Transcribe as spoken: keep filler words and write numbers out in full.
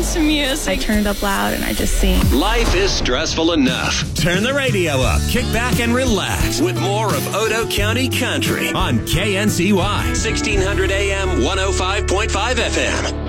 nice music. I turn it up loud and I just sing. Life is stressful enough. Turn the radio up, kick back and relax with more of Odo County Country on K N C Y, sixteen hundred A M, one oh five point five F M.